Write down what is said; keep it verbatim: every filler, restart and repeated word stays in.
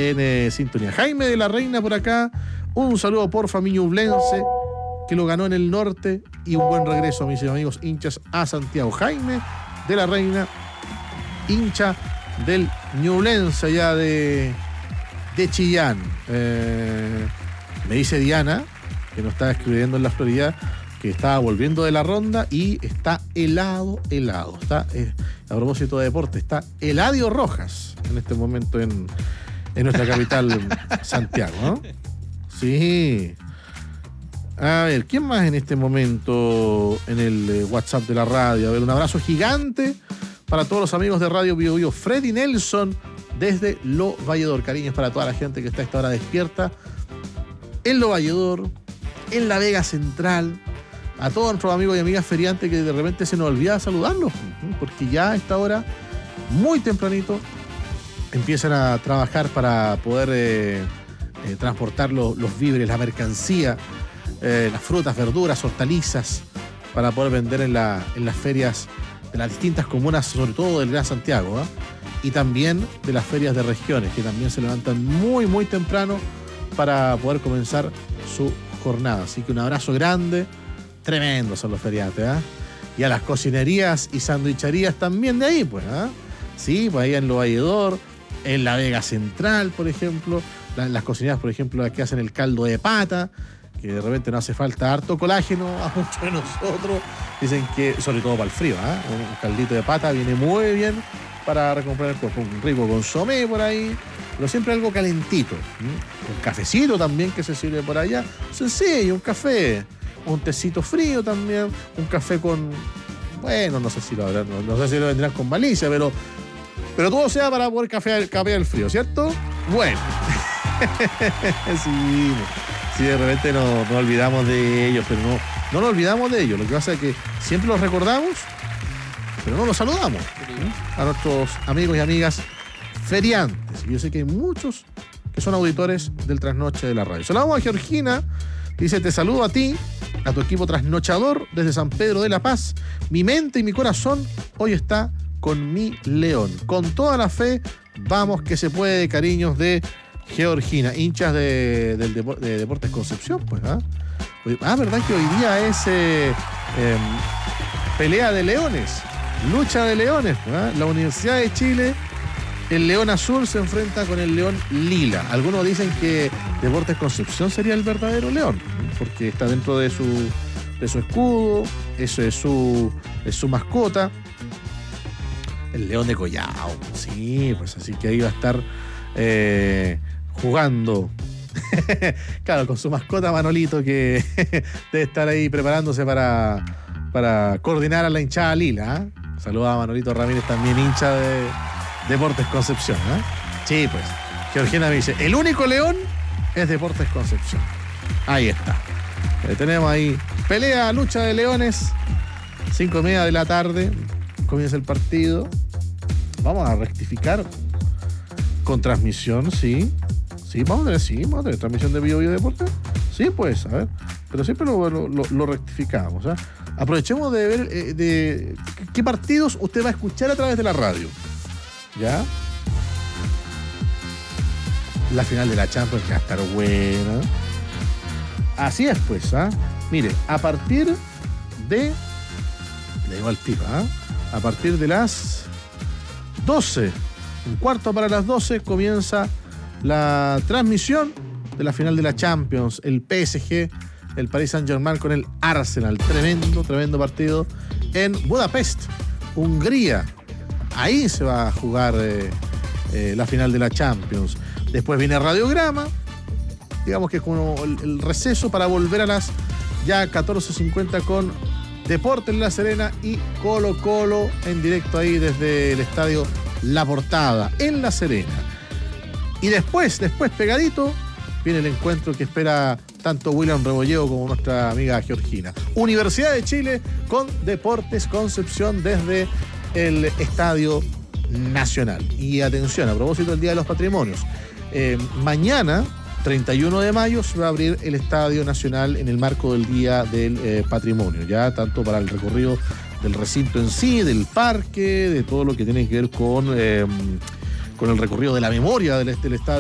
en eh, sintonía. Jaime de la Reina por acá, un saludo por familia Ñublense, que lo ganó en el norte, y un buen regreso, mis amigos hinchas, a Santiago. Jaime de la Reina, hincha del Ñublense allá de, de Chillán. Eh, me dice Diana, que nos está escribiendo en la Florida, que estaba volviendo de la ronda y está helado, helado. Está, eh, a propósito de deporte, está Eladio Rojas en este momento en, en nuestra capital, Santiago, ¿no? Sí. A ver, ¿quién más en este momento en el eh, WhatsApp de la radio? A ver, un abrazo gigante para todos los amigos de Radio Bio Bio. Freddy Nelson desde Lo Valledor. Cariños para toda la gente que está a esta hora despierta en Lo Valledor, en la Vega Central. A todos nuestros amigos y amigas feriantes que de repente se nos olvida saludarlos, porque ya a esta hora, muy tempranito, empiezan a trabajar para poder eh, eh, transportar los, los víveres, la mercancía, eh, las frutas, verduras, hortalizas, para poder vender en, la, en las ferias de las distintas comunas, sobre todo del Gran Santiago, ¿eh? Y también de las ferias de regiones, que también se levantan muy, muy temprano para poder comenzar su jornada. Así que un abrazo grande. Tremendos son los feriantes, ¿eh? Y a las cocinerías y sandwicherías también de ahí, pues, ¿eh? Sí, pues ahí en Lo Valledor, en la Vega Central, por ejemplo, la, las cocinerías, por ejemplo, las que hacen el caldo de pata, que de repente no hace falta harto colágeno a muchos de nosotros. Dicen que, sobre todo para el frío, ¿eh? Un, un caldito de pata viene muy bien para recomponer el cuerpo. Un rico consomé por ahí, pero siempre algo calentito. ¿Mm? Un cafecito también que se sirve por allá. Sencillo, un café. Un tecito frío también, un café con, bueno, no sé si lo habrán, no, no sé si lo vendrán con malicia, pero, pero todo sea para poder cafear, cafear el frío, ¿cierto? Bueno. sí, sí, de repente nos no olvidamos de ellos, pero no, no nos olvidamos de ellos. Lo que pasa es que siempre los recordamos, pero no los saludamos, ¿eh? A nuestros amigos y amigas feriantes. Y yo sé que hay muchos que son auditores del Trasnoche de la radio. Saludamos a Georgina. Dice, te saludo a ti, a tu equipo trasnochador desde San Pedro de la Paz. Mi mente y mi corazón hoy está con mi león. Con toda la fe, vamos que se puede, cariños de Georgina. Hinchas de, del Depor- de Deportes Concepción, pues, ¿ah? ¿eh? Ah, ¿verdad que hoy día es eh, eh, pelea de leones? Lucha de leones, ¿eh? La Universidad de Chile, el León Azul se enfrenta con el León Lila. Algunos dicen que Deportes Concepción sería el verdadero león, porque está dentro de su, de su escudo, eso es su, es su mascota. El León de Collao, sí, pues así que ahí va a estar eh, jugando. Claro, con su mascota Manolito, que debe estar ahí preparándose para, para coordinar a la hinchada Lila, ¿eh? Saluda a Manolito Ramírez, también hincha de Deportes Concepción, ¿eh? Sí, pues. Georgina me dice, el único león es Deportes Concepción. Ahí está. Eh, tenemos ahí pelea, lucha de leones. Cinco y media de la tarde. Comienza el partido. Vamos a rectificar con transmisión, sí. Sí, vamos a tener, sí, vamos a tener transmisión de Bio Bio Deportes. Sí, pues, a ver. Pero siempre lo, lo, lo, lo rectificamos, ¿eh? Aprovechemos de ver eh, de qué partidos usted va a escuchar a través de la radio. ¿Ya? La final de la Champions que va a estar buena. Así es, pues, ¿ah? ¿eh? Mire, a partir de... Le digo al tiro, ¿ah? ¿eh? A partir de las doce, un cuarto para las doce, comienza la transmisión de la final de la Champions. El P S G, el Paris Saint-Germain con el Arsenal. Tremendo, tremendo partido en Budapest, Hungría. Ahí se va a jugar eh, eh, la final de la Champions. Después viene Radiograma, digamos que es como el, el receso para volver a las ya catorce cincuenta con Deportes La Serena y Colo Colo en directo ahí desde el estadio La Portada, en La Serena. Y después, después pegadito, viene el encuentro que espera tanto William Rebolledo como nuestra amiga Georgina. Universidad de Chile con Deportes Concepción desde el Estadio Nacional. Y atención, a propósito del Día de los Patrimonios, eh, mañana, treinta y uno de mayo, se va a abrir el Estadio Nacional en el marco del Día del eh, Patrimonio, ya tanto para el recorrido del recinto en sí, del parque, de todo lo que tiene que ver con, eh, con el recorrido de la memoria del, del estadio